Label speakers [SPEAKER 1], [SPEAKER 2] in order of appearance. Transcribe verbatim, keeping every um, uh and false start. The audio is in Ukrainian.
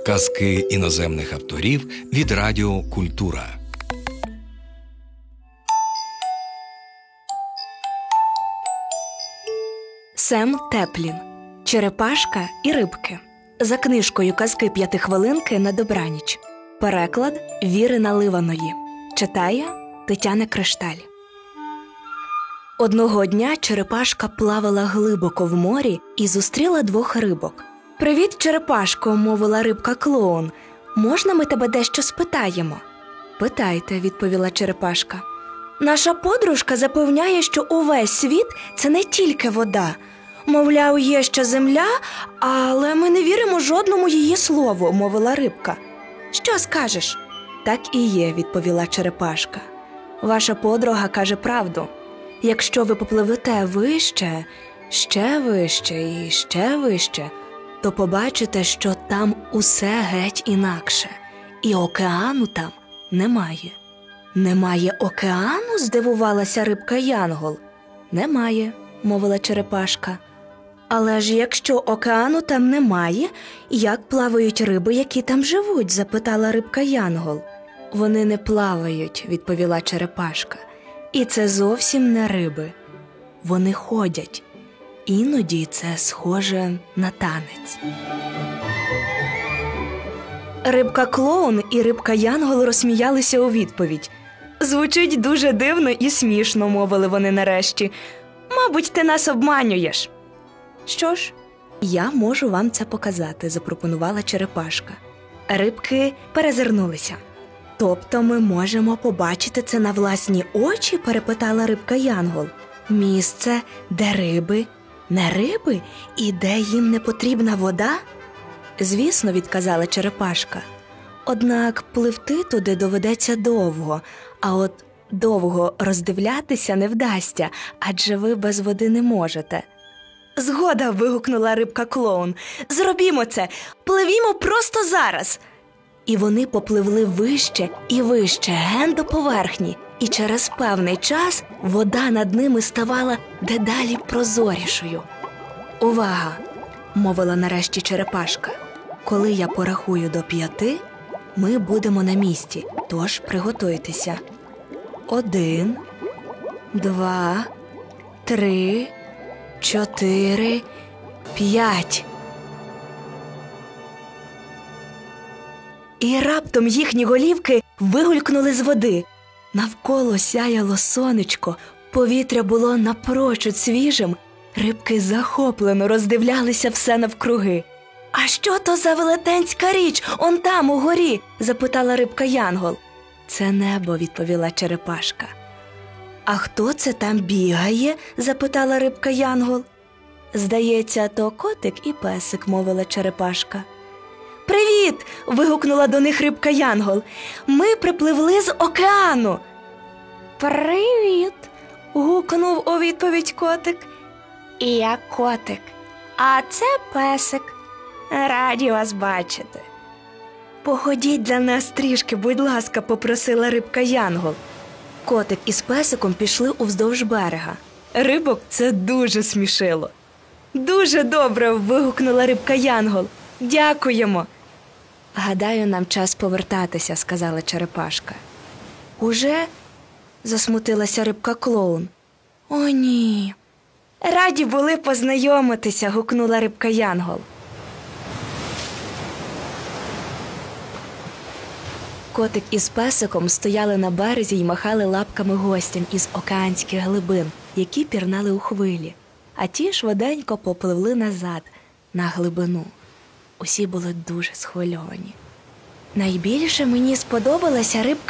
[SPEAKER 1] Казки іноземних авторів від Радіо Культура.
[SPEAKER 2] Сем Теплін. Черепашка і рибки. За книжкою «Казки п'ятихвилинки на добраніч». Переклад Віри Наливаної. Читає Тетяна Кришталь. Одного дня черепашка плавала глибоко в морі і зустріла двох рибок. «Привіт, черепашко», – мовила рибка-клоун. «Можна ми тебе дещо спитаємо?» «Питайте», – відповіла черепашка. «Наша подружка запевняє, що увесь світ – це не тільки вода. Мовляв, є ще земля, але ми не віримо жодному її слову», – мовила рибка. «Що скажеш?» «Так і є», – відповіла черепашка. «Ваша подруга каже правду. Якщо ви попливете вище, ще вище і ще вище, то побачите, що там усе геть інакше, і океану там немає». «Немає океану?» – здивувалася рибка Янгол. «Немає», – мовила черепашка. «Але ж якщо океану там немає, як плавають риби, які там живуть?» – запитала рибка Янгол. «Вони не плавають», – відповіла черепашка. «І це зовсім не риби. Вони ходять. Іноді це схоже на танець». Рибка-клоун і рибка Янгол розсміялися у відповідь. «Звучить дуже дивно і смішно», – мовили вони нарешті. «Мабуть, ти нас обманюєш». «Що ж, я можу вам це показати», – запропонувала черепашка. Рибки перезирнулися. «Тобто ми можемо побачити це на власні очі?» – перепитала рибка Янгол. «Місце, де риби, не риби і де їм не потрібна вода?» «Звісно», – відказала черепашка. «Однак пливти туди доведеться довго, а от довго роздивлятися не вдасться, адже ви без води не можете». «Згода!» – вигукнула рибка-клоун. «Зробімо це! Пливімо просто зараз!» І вони попливли вище і вище, ген до поверхні, і через певний час вода над ними ставала дедалі прозорішою. «Увага!» – мовила нарешті черепашка. «Коли я порахую до п'яти, ми будемо на місці, тож приготуйтеся. Один, два, три, чотири, п'ять». І раптом їхні голівки вигулькнули з води. Навколо сяяло сонечко, повітря було напрочуд свіжим, рибки захоплено роздивлялися все навкруги. «А що то за велетенська річ, он там, у горі?» – запитала рибка Янгол. «Це небо», – відповіла черепашка. «А хто це там бігає?» – запитала рибка Янгол. «Здається, то котик і песик», – мовила черепашка. «Привіт!» – вигукнула до них рибка Янгол. «Ми припливли з океану!» «Привіт!» – гукнув у відповідь котик. «І я котик, а це песик. Раді вас бачити». «Походіть для нас трішки, будь ласка», – попросила рибка Янгол. Котик із песиком пішли уздовж берега. Рибок це дуже смішило. «Дуже добре!» – вигукнула рибка Янгол. «Дякуємо!» «Гадаю, нам час повертатися», – сказала черепашка. «Уже?» – засмутилася рибка-клоун. «О, ні!» «Раді були познайомитися», – гукнула рибка Янгол. Котик із песиком стояли на березі й махали лапками гостям із океанських глибин, які пірнали у хвилі, а ті швиденько попливли назад, на глибину. Усі були дуже схвильовані. Найбільше мені сподобалася рибка